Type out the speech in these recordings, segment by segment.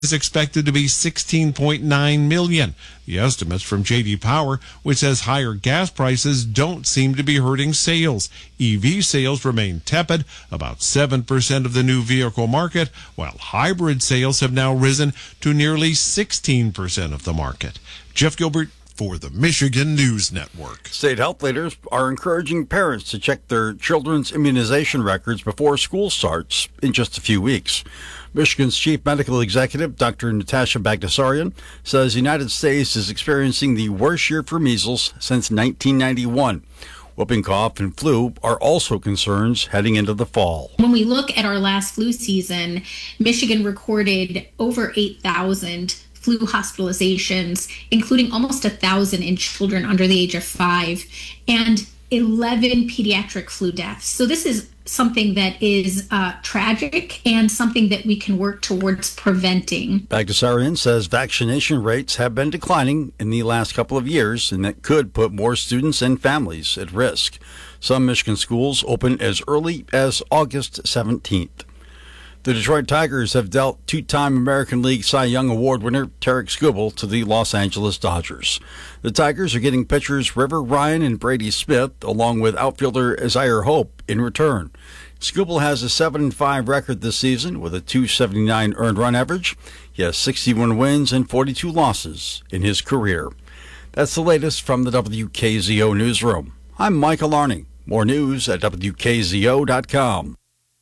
is expected to be 16.9 million. The estimates from J.D. Power, which says higher gas prices don't seem to be hurting sales. EV sales remain tepid, about 7% of the new vehicle market, while hybrid sales have now risen to nearly 16% of the market. Jeff Gilbert for the Michigan News Network. State health leaders are encouraging parents to check their children's immunization records before school starts in just a few weeks. Michigan's chief medical executive, Dr. Natasha Bagdasarian, says the United States is experiencing the worst year for measles since 1991. Whooping cough and flu are also concerns heading into the fall. When we look at our last flu season, Michigan recorded over 8,000 flu hospitalizations, including almost 1,000 in children under the age of 5, and 11 pediatric flu deaths. So this is something that is tragic and something that we can work towards preventing. Bagdasarian says vaccination rates have been declining in the last couple of years, and that could put more students and families at risk. Some Michigan schools open as early as August 17th. The Detroit Tigers have dealt two-time American League Cy Young Award winner Tarik Skubal to the Los Angeles Dodgers. The Tigers are getting pitchers River Ryan and Brady Smith, along with outfielder Isaiah Hope, in return. Skubal has a 7-5 record this season with a .279 earned run average. He has 61 wins and 42 losses in his career. That's the latest from the WKZO newsroom. I'm Michael Arning. More news at WKZO.com.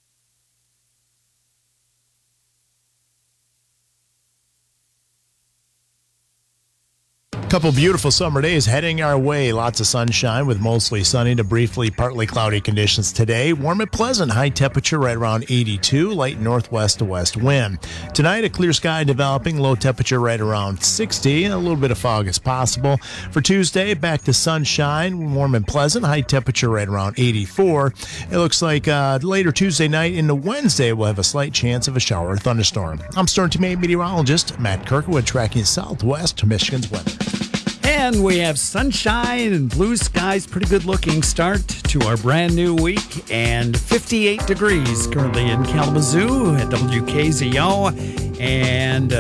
Couple beautiful summer days heading our way. Lots of sunshine with mostly sunny to briefly partly cloudy conditions today. Warm and pleasant. High temperature right around 82. Light northwest to west wind. Tonight, a clear sky developing. Low temperature right around 60. A little bit of fog is possible. For Tuesday, back to sunshine. Warm and pleasant. High temperature right around 84. It looks like later Tuesday night into Wednesday, we'll have a slight chance of a shower or thunderstorm. I'm Storm Team 8 meteorologist Matt Kirkwood tracking southwest Michigan's weather. And we have sunshine and blue skies. Pretty good looking start to our brand new week. And 58 degrees currently in Kalamazoo at WKZO. And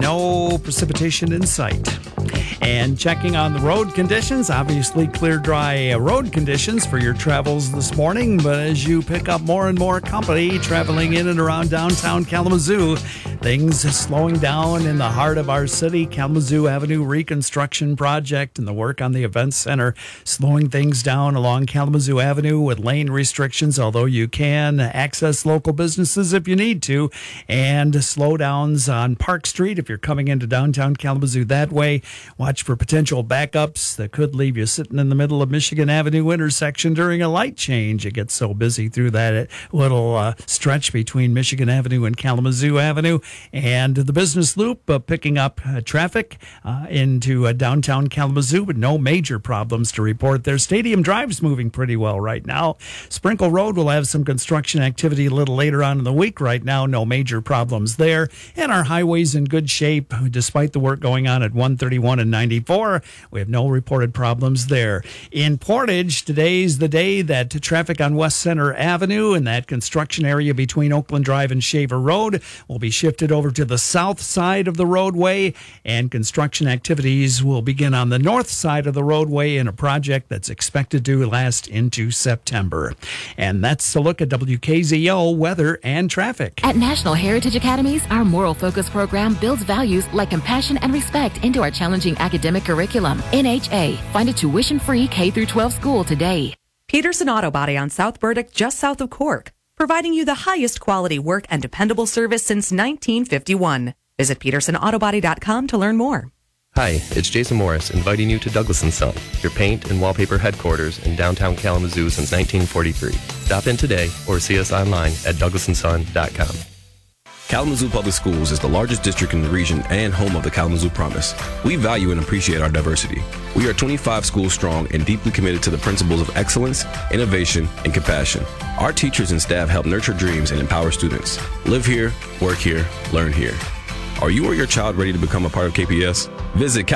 no precipitation in sight. And checking on the road conditions, obviously clear, dry road conditions for your travels this morning. But as you pick up more and more company traveling in and around downtown Kalamazoo, things slowing down in the heart of our city. Kalamazoo Avenue reconstruction project and the work on the events center slowing things down along Kalamazoo Avenue with lane restrictions, although you can access local businesses if you need to, and slowdowns on Park Street if you're coming into downtown Kalamazoo that way. Watch for potential backups that could leave you sitting in the middle of Michigan Avenue intersection during a light change. It gets so busy through that little stretch between Michigan Avenue and Kalamazoo Avenue. And the business loop picking up traffic into downtown Kalamazoo with no major problems to report there. Stadium Drive's moving pretty well right now. Sprinkle Road will have some construction activity a little later on in the week. Right now, no major problems there. And our highway's in good shape despite the work going on at 131 and 94. We have no reported problems there. In Portage, today's the day that traffic on West Center Avenue and that construction area between Oakland Drive and Shaver Road will be shifted over to the south side of the roadway, and construction activities will begin on the north side of the roadway in a project that's expected to last into September. And that's a look at WKZO weather and traffic. At National Heritage Academies, our moral focus program builds values like compassion and respect into our challenging academic curriculum. NHA, find a tuition-free K-12 school today. Peterson Auto Body on South Burdick, just south of Cork, providing you the highest quality work and dependable service since 1951. Visit PetersonAutobody.com to learn more. Hi, it's Jason Morris, inviting you to Douglas & Son, your paint and wallpaper headquarters in downtown Kalamazoo since 1943. Stop in today or see us online at douglasandson.com. Kalamazoo Public Schools is the largest district in the region and home of the Kalamazoo Promise. We value and appreciate our diversity. We are 25 schools strong and deeply committed to the principles of excellence, innovation, and compassion. Our teachers and staff help nurture dreams and empower students. Live here, work here, learn here. Are you or your child ready to become a part of KPS? Visit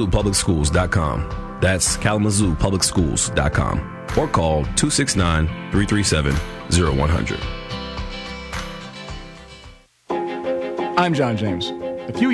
KalamazooPublicSchools.com. That's KalamazooPublicSchools.com. Or call 269-337-0100. I'm John James. A few